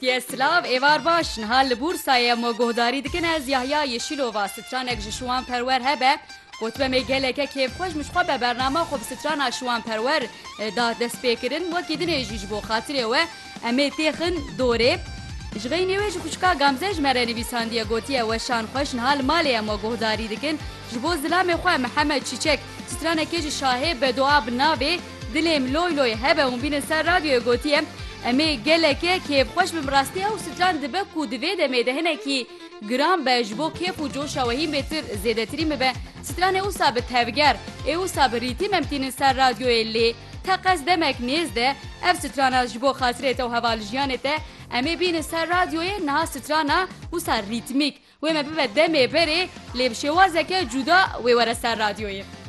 gotiye Slav êvar baş niha li Bursayê me guhdarî dikin ez Yahya Yeşilova stranek ji şiwan perwer hebe gotibe me geleke kêfxweş mişxwe be bername xwe bi strana şiwan perwer da destpêkirin wekî dinê jî ji bo xatirê we em ê têxin dorê ji xeynê wê ji xwişka Gamze ji me re nivîsandiye gotiye weşan xweş niha li malê me guhdarî dikin ji bo zilamê xwe Mihemed Çîçek stranekê ji şahê bedoa bi navê dilêm loy loy hebe hûn bînin ser radyoya gotiye em ê geleke kêfxweş bi rastiya û stran dibe ku divê demê de hinekî giran be ji bo kêf û coşa wehî mêtir zêdetirî mibe stranê wisa bi tevger ê wisa bi rîtîm em tînin ser radyoyê lê teqez demek nêz de ev strana ji bo xatirê te û hevaljiyanê te em ê bînin ser radyoyê niha strana wisa rîtmîk wê me bibe demê berê lê bi şêwazeke cuda wê were ser radyoyê.